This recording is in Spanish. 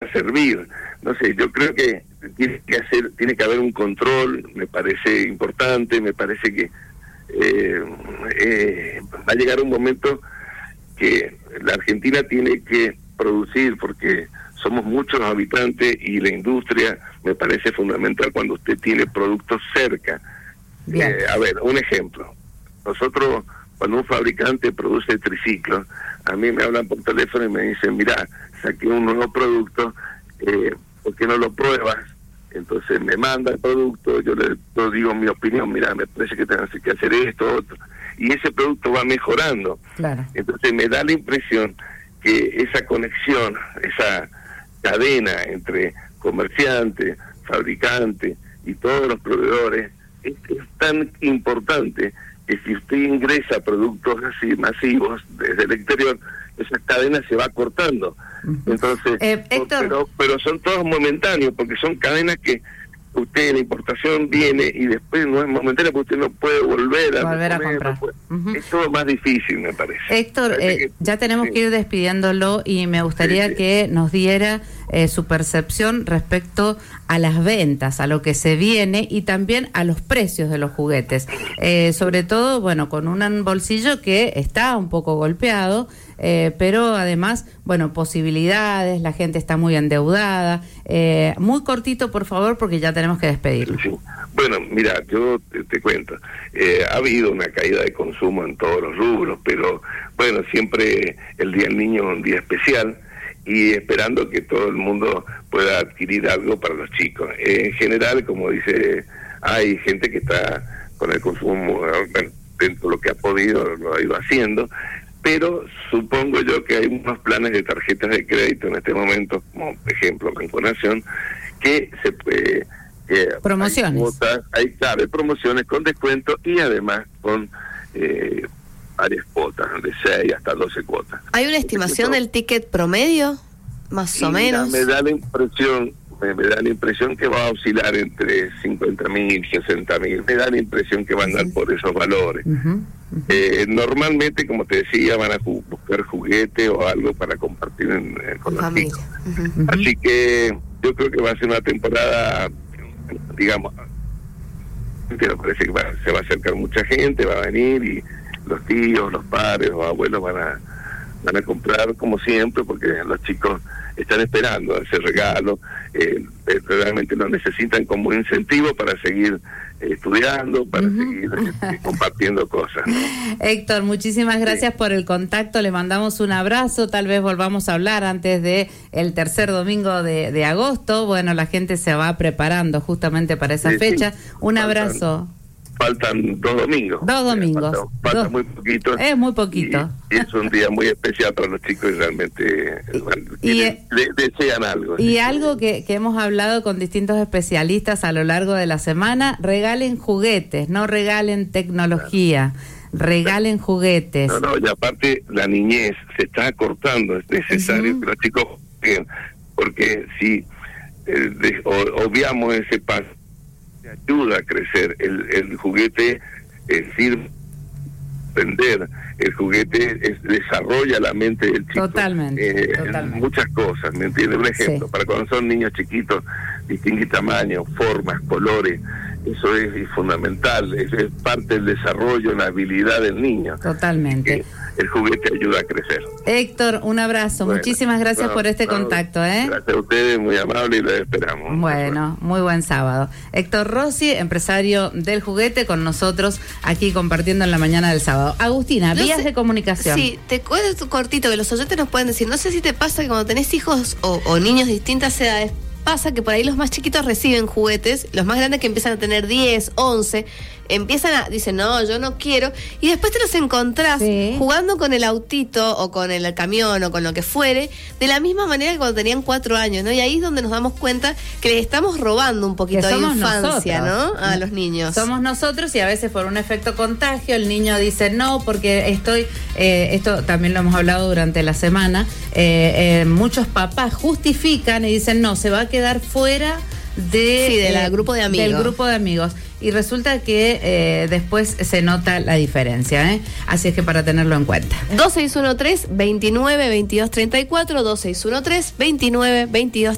servir. No sé, yo creo que tiene que haber un control, me parece importante, me parece que va a llegar un momento que la Argentina tiene que producir, porque somos muchos habitantes y la industria me parece fundamental cuando usted tiene productos cerca. A ver, un ejemplo. Nosotros, cuando un fabricante produce triciclos, a mí me hablan por teléfono y me dicen, mira, saqué un nuevo producto, ¿por qué no lo pruebas? Entonces me manda el producto, yo le digo mi opinión, mira, me parece que tenés que hacer esto, otro, y ese producto va mejorando. Claro. Entonces me da la impresión que esa conexión, esa cadena entre comerciantes, fabricantes y todos los proveedores es tan importante que si usted ingresa productos así masivos desde el exterior, esa cadena se va cortando. Entonces, Héctor, pero son todos momentáneos, porque son cadenas que usted en la importación viene y después no es momentáneo porque usted no puede volver a comprar. Es todo más difícil, me parece. Héctor, ya tenemos que ir despidiéndolo y me gustaría que nos diera su percepción respecto a las ventas, a lo que se viene y también a los precios de los juguetes. Sobre todo, bueno, con un bolsillo que está un poco golpeado, pero además, bueno, posibilidades, la gente está muy endeudada. Muy cortito, por favor, porque ya tenemos que despedirlo. Sí. Bueno, mira, yo te cuento, ha habido una caída de consumo en todos los rubros, pero bueno, siempre el Día del Niño es un día especial y esperando que todo el mundo pueda adquirir algo para los chicos. En general, como dice, hay gente que está con el consumo, dentro de lo que ha podido, lo ha ido haciendo, pero supongo yo que hay unos planes de tarjetas de crédito en este momento, como por ejemplo Banco Nación, que se puede... promociones. Hay promociones con descuento y además con varias cuotas, de 6 hasta 12 cuotas. ¿Hay una estimación del ticket promedio? Más o menos. Me da la impresión que va a oscilar entre 50.000, 60.000. Me da la impresión que va a andar por esos valores. Normalmente, como te decía, van a buscar juguete o algo para compartir con los chicos. Así que yo creo que va a ser una temporada, digamos, pero parece que se va a acercar mucha gente, va a venir y los tíos, los padres, los abuelos van a comprar como siempre, porque los chicos están esperando ese regalo, realmente lo necesitan como incentivo para seguir estudiando, para seguir compartiendo cosas, ¿no? Héctor, muchísimas gracias por el contacto, le mandamos un abrazo, tal vez volvamos a hablar antes de el tercer domingo de agosto. Bueno, la gente se va preparando justamente para esa fecha. Un abrazo. Faltan 2 domingos. 2 domingos. Falta muy poquito. Es muy poquito. Y es un día muy especial para los chicos y realmente desean algo. Y algo que hemos hablado con distintos especialistas a lo largo de la semana, regalen juguetes, no regalen tecnología. Regalen juguetes. No, y aparte la niñez se está acortando, es necesario que los chicos jueguen, porque si obviamos ese paso, ayuda a crecer. El juguete sirve a aprender, el juguete desarrolla la mente del chico. Totalmente. Muchas cosas, ¿me entiendes? Un ejemplo, para cuando son niños chiquitos, distinguir tamaños, formas, colores, eso es fundamental, eso es parte del desarrollo, la habilidad del niño. Totalmente. El juguete ayuda a crecer. Héctor, un abrazo. Bueno, muchísimas gracias por este contacto. Gracias a ustedes, muy amable y los esperamos. Bueno, muy buen sábado. Héctor Rossi, empresario del juguete, con nosotros aquí compartiendo en la mañana del sábado. Agustina, vías de comunicación. Sí, te cuento cortito que los oyentes nos pueden decir, no sé si te pasa que cuando tenés hijos o niños de distintas edades, pasa que por ahí los más chiquitos reciben juguetes, los más grandes que empiezan a tener 10, 11, dicen, no, yo no quiero, y después te los encontrás jugando con el autito o con el camión o con lo que fuere, de la misma manera que cuando tenían 4 años, ¿no? Y ahí es donde nos damos cuenta que les estamos robando un poquito de infancia, ¿no? A los niños. Somos nosotros y a veces por un efecto contagio el niño dice no, porque esto también lo hemos hablado durante la semana, muchos papás justifican y dicen no, se va a quedar fuera del grupo de amigos. Y resulta que después se nota la diferencia, así es que para tenerlo en cuenta. 2613-29-2234, 2613-29-2234.